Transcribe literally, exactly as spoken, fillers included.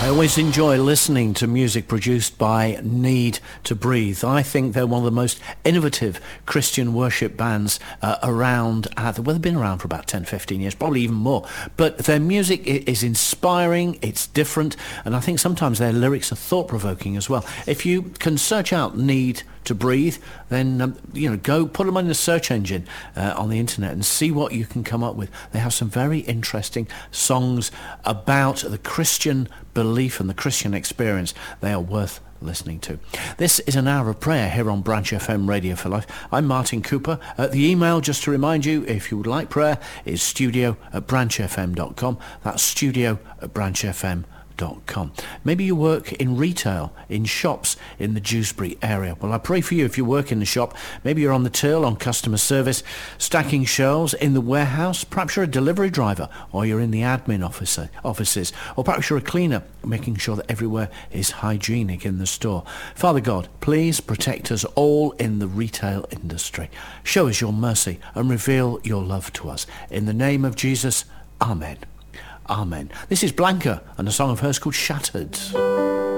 always enjoy listening to music produced by Need to Breathe. I think they're one of the most innovative Christian worship bands uh, around. Uh, well, they've been around for about ten, fifteen years, probably even more. But their music is inspiring, it's different, and I think sometimes their lyrics are thought-provoking as well. If you can search out Need to Breathe, then um, you know, go put them on the search engine uh, on the internet and see what you can come up with. They have some very interesting songs about the Christian belief and the Christian experience. They are worth listening to. This is an hour of prayer here on Branch F M Radio for Life. I'm Martin Cooper. Uh, the email, just to remind you, if you would like prayer, is studio at branch f m dot com. That's studio at branch f m dot com. Maybe you work in retail, in shops in the Dewsbury area. Well, I pray for you if you work in the shop. Maybe you're on the till, on customer service, stacking shelves in the warehouse. Perhaps you're a delivery driver, or you're in the admin office, offices, or perhaps you're a cleaner, making sure that everywhere is hygienic in the store. Father God, please protect us all in the retail industry. Show us your mercy and reveal your love to us. In the name of Jesus, Amen. Amen. This is Blanca and a song of hers called Shattered.